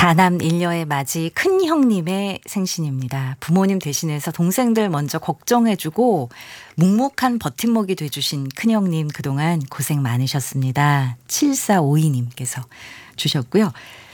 다남 일녀의 맞이 큰 형님의 생신입니다. 부모님 대신해서 동생들 먼저 걱정해주고 묵묵한 버팀목이 돼주신 큰 형님 그동안 고생 많으셨습니다. 7452님께서 주셨고요.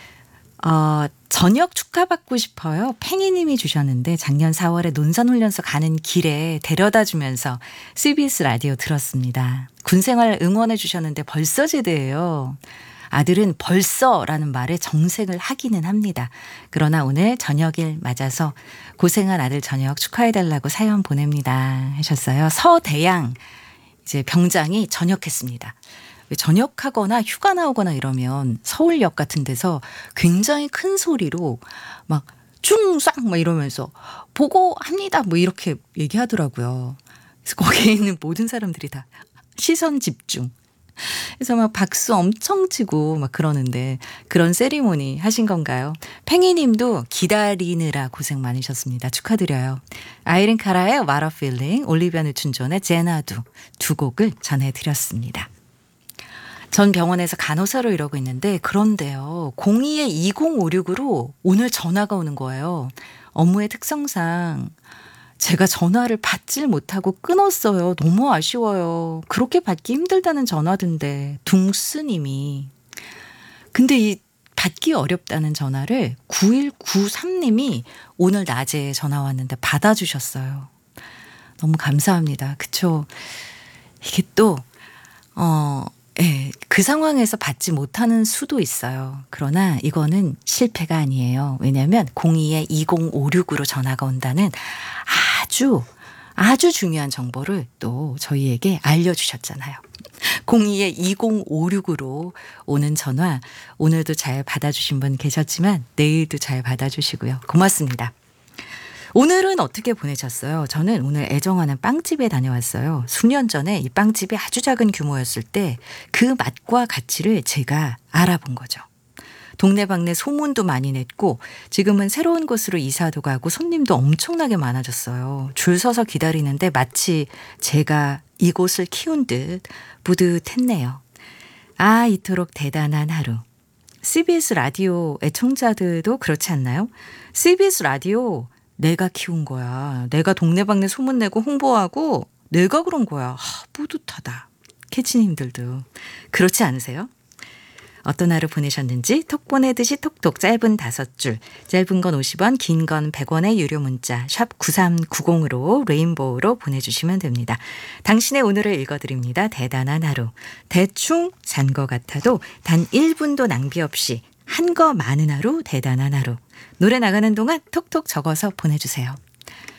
저녁 축하받고 싶어요. 팽이님이 주셨는데 작년 4월에 논산훈련소 가는 길에 데려다 주면서 CBS 라디오 들었습니다. 군생활 응원해 주셨는데 벌써 제대예요. 아들은 벌써라는 말에 정색을 하기는 합니다. 그러나 오늘 저녁일 맞아서 고생한 아들 저녁 축하해달라고 사연 보냅니다 하셨어요. 서대양 이제 병장이 전역했습니다. 전역하거나 휴가 나오거나 이러면 서울역 같은 데서 굉장히 큰 소리로 막 중상 막 이러면서 보고합니다 뭐 이렇게 얘기하더라고요. 그래서 거기에 있는 모든 사람들이 다 시선 집중. 그래서 막 박수 엄청 치고 막 그러는데 그런 세리머니 하신 건가요? 팽이님도 기다리느라 고생 많으셨습니다. 축하드려요. 아이린 카라의 What a Feeling, 올리비아 뉴튼-존의 제나두 두 곡을 전해드렸습니다. 전 병원에서 간호사로 일하고 있는데 그런데요. 02-2056으로 오늘 전화가 오는 거예요. 업무의 특성상 제가 전화를 받질 못하고 끊었어요. 너무 아쉬워요. 그렇게 받기 힘들다는 전화던데 둥스님이. 근데 이 받기 어렵다는 전화를 9193님이 오늘 낮에 전화 왔는데 받아주셨어요. 너무 감사합니다. 그쵸? 이게 또 그 상황에서 받지 못하는 수도 있어요. 그러나 이거는 실패가 아니에요. 왜냐하면 02-2056으로 전화가 온다는 아주 중요한 정보를 또 저희에게 알려주셨잖아요. 02-2056으로 오는 전화 오늘도 잘 받아주신 분 계셨지만 내일도 잘 받아주시고요. 고맙습니다. 오늘은 어떻게 보내셨어요? 저는 오늘 애정하는 빵집에 다녀왔어요. 수년 전에 이 빵집이 아주 작은 규모였을 때 그 맛과 가치를 제가 알아본 거죠. 동네방네 소문도 많이 냈고 지금은 새로운 곳으로 이사도 가고 손님도 엄청나게 많아졌어요. 줄 서서 기다리는데 마치 제가 이곳을 키운 듯 뿌듯했네요. 이토록 대단한 하루. CBS 라디오 애청자들도 그렇지 않나요? CBS 라디오 내가 키운 거야. 내가 동네방네 소문내고 홍보하고 내가 그런 거야. 뿌듯하다. 캐치님들도 그렇지 않으세요? 어떤 하루 보내셨는지 톡 보내듯이 톡톡 짧은 5줄, 짧은 건 50원, 긴 건 100원의 유료 문자 샵 9390으로 레인보우로 보내주시면 됩니다. 당신의 오늘을 읽어드립니다. 대단한 하루. 대충 산 것 같아도 단 1분도 낭비 없이 한 거 많은 하루, 대단한 하루. 노래 나가는 동안 톡톡 적어서 보내주세요.